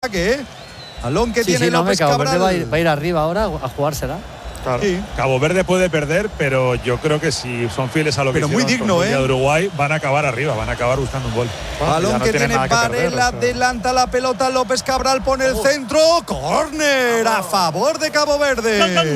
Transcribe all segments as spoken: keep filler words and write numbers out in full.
¿Qué? Balón que sí, tiene sí, no, López Cabo Cabral. Verde va a, ir, va a ir arriba ahora a jugársela. Claro. Sí. Cabo Verde puede perder, pero yo creo que si son fieles a lo que pero muy hicieron digno, con ¿eh? de Uruguay, van a acabar arriba, van a acabar buscando un gol. Bueno, balón no que tiene que Varela, perder, o sea. adelanta la pelota López Cabral, pone el centro, córner a favor de Cabo Verde.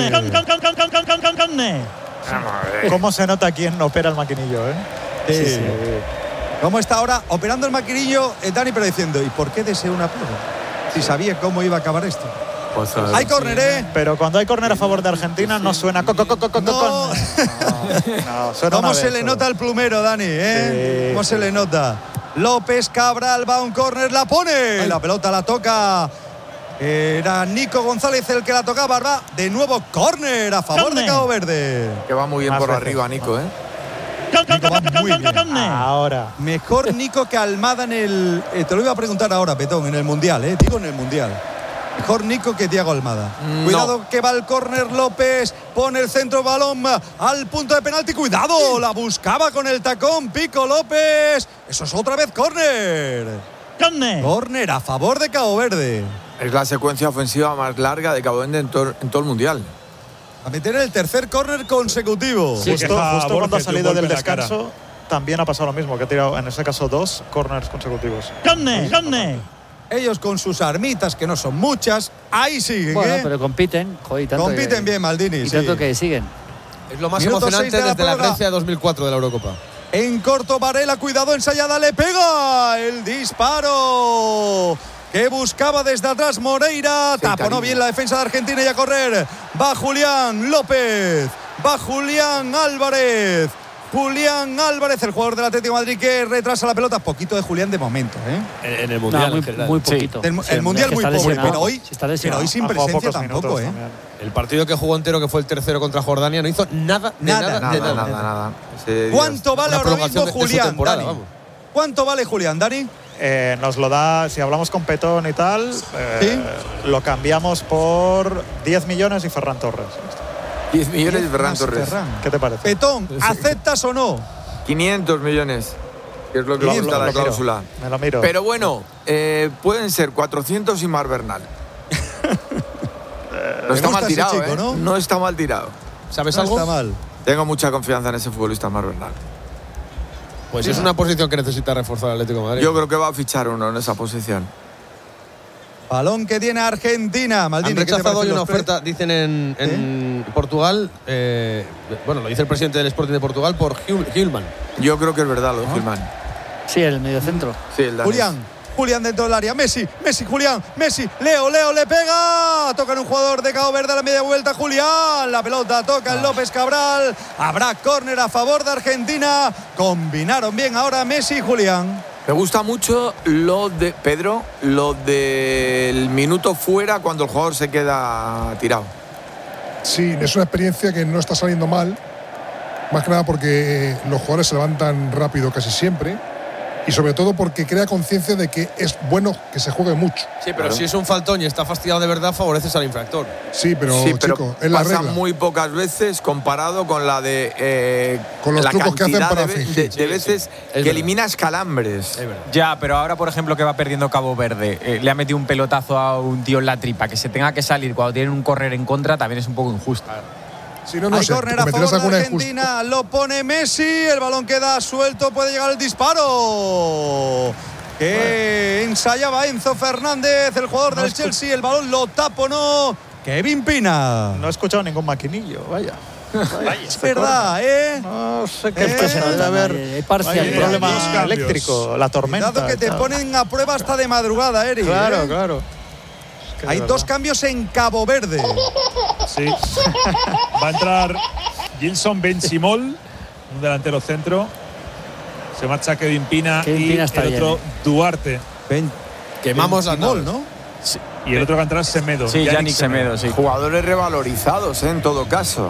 ¿Cómo se nota quién opera el maquinillo, eh? Sí. Sí, sí. ¿Cómo está ahora operando el maquinillo eh, Dani, pero diciendo, ¿y por qué deseo una prórroga? Si sabía cómo iba a acabar esto. Pues, hay córner, ¿eh? Pero cuando hay córner a favor de Argentina no suena co co co co co No. no, no suena ¿Cómo una se vez le solo. nota el plumero, Dani? ¿eh? Sí, ¿Cómo sí. se le nota? López Cabral va a un córner, la pone. Ay. La pelota la toca. Era Nico González el que la tocaba. Va de nuevo córner a favor Corner. de Cabo Verde. que va muy bien Más por veces. arriba, Nico, ¿eh? Nico va muy bien. Ahora. Mejor Nico que Almada en el. Eh, te lo iba a preguntar ahora, Petón, en el Mundial, ¿eh? Digo en el Mundial. Mejor Nico que Thiago Almada. No. Cuidado que va el córner López. Pone el centro balón al punto de penalti. Cuidado, la buscaba con el tacón Pico López. Eso es otra vez córner. Córner a favor de Cabo Verde. Es la secuencia ofensiva más larga de Cabo Verde en, to en todo el Mundial. A meter el tercer córner consecutivo. Sí, Justo, queja justo Borges cuando ha de un salido golpe del en la cara. descanso también ha pasado lo mismo, que ha tirado en ese caso dos corners consecutivos. Ellos con sus armitas, que no son muchas, ahí siguen, Bueno, ¿eh? pero compiten. Joder, y tanto Compiten que, bien, Maldini. Y sí. tanto que siguen. Es lo más Minuto emocionante seis de la desde la prórroga. Grecia de dos mil cuatro de la Eurocopa. En corto, Varela, cuidado, ensayada, le pega el disparo que buscaba desde atrás Moreira. Sí, Taponó cariño. bien la defensa de Argentina y a correr. Va Julián López, va Julián Álvarez. Julián Álvarez, el jugador del Atlético de Madrid que retrasa la pelota. Poquito de Julián de momento, ¿eh? En, en el No, Mundial, muy, en general. muy Sí. poquito. Del- Sí, el Mundial es que muy está pobre, lesionado. pero hoy, Sí, está pero lesionado. hoy sin Ha jugado presencia pocos tampoco, minutos ¿eh? también. El partido que jugó entero, que fue el tercero contra Jordania, no hizo nada, de Nada, nada, Nada, de nada, nada. nada. nada. Ese día- ¿Cuánto vale Una ahora mismo prolongación de- de su Julián, temporada, Dani? vamos. ¿Cuánto vale Julián, Dani? Eh, nos lo da, si hablamos con Petón y tal, eh, lo cambiamos por diez millones y Ferran Torres. diez millones de Ferran Más Torres. Ferran. ¿Qué te parece? Petón, ¿aceptas o no? quinientos millones, que es lo que Lo- cuesta lo- la lo miro, cláusula. Me lo miro. Pero bueno, eh, pueden ser cuatrocientos y más Bernal. No Me está gusta mal ese tirado, chico, ¿eh? ¿no? No está mal tirado. ¿Sabes No algo? está mal. Tengo mucha confianza en ese futbolista Mar Bernal. Pues es una posición que necesita reforzar el Atlético de Madrid. Yo creo que va a fichar uno en esa posición. Balón que tiene Argentina. Maldini, Han ¿qué te rechazado hoy parecen una los pre- oferta, dicen en, en Portugal, eh, bueno, lo dice el presidente del Sporting de Portugal, por Hil- Hillman. Yo creo que es verdad lo de Gilman. Sí, el mediocentro. Sí, el danés. Julián. Julián dentro del área. Messi, Messi, Julián, Messi. Leo, Leo le pega. Toca en un jugador de Cabo Verde a la media vuelta. Julián. La pelota toca en López Cabral. Habrá córner a favor de Argentina. Combinaron bien ahora Messi y Julián. Me gusta mucho lo de Pedro, lo del minuto fuera cuando el jugador se queda tirado. Sí, es una experiencia que no está saliendo mal, más que nada porque los jugadores se levantan rápido casi siempre y sobre todo porque crea conciencia de que es bueno que se juegue mucho. Sí, pero si es un faltón y está fastidiado de verdad, favoreces al infractor. Sí, pero, sí, pero chico, es la pasa regla. muy pocas veces comparado con la de eh, Con los la trucos que hacen cantidad para de, ve- fingir. de- de Sí, veces sí. Es que verdad. eliminas calambres. Es verdad. Ya, pero ahora, por ejemplo, que va perdiendo Cabo Verde, eh, le ha metido un pelotazo a un tío en la tripa, que se tenga que salir cuando tienen un correr en contra, también es un poco injusto. Si no, no Hay sé, córner a cometerás favor de alguna injusticia. Argentina. Lo pone Messi. El balón queda suelto. Puede llegar el disparo. Que ensayaba Enzo Fernández, el jugador No del escu- Chelsea. El balón lo taponó Kevin Pina. No he escuchado ningún maquinillo, vaya. Es verdad, ¿eh? No sé qué Eh, es que se debe haber. Hay parcial. Hay un problema Dos cambios. eléctrico, la tormenta. Cuidado que te tal. ponen a prueba hasta de madrugada, Eric. Claro, ¿eh? claro. Es que de Hay verdad. dos cambios en Cabo Verde. Sí. Va a entrar Gilson Benchimol, un delantero centro. Se marcha Kevin Pina Kevin y Pina está el bien, otro eh. Duarte. Ven, Quemamos las Benchimol, naves. ¿no? Y el otro que va a entrar es Semedo. Sí, Yannick Semedo, sí. Jugadores revalorizados, ¿eh? En todo caso.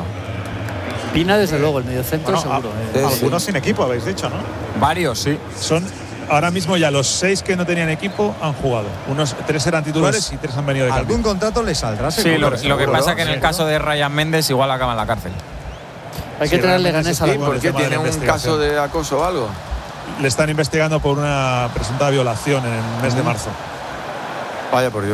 Pina, desde luego, el mediocentro Bueno, seguro. a- eh. Sí, algunos sí. sin equipo, habéis dicho, ¿no? Varios, sí. Son ahora mismo ya los seis que no tenían equipo han jugado. Unos tres eran titulares Pues, y tres han venido de Algún cambio. contrato le saldrá, Sí, seguro, lo, lo que seguro, pasa ¿no? que en el Seguro. caso de Ryan Méndez igual acaba en la cárcel. Hay que Sí, traerle realmente ganes a sí, la ¿Y por por el qué tema de tiene la un investigación. caso de acoso o algo? Le están investigando por una presuntada violación en el mes de marzo. Vaya por Dios.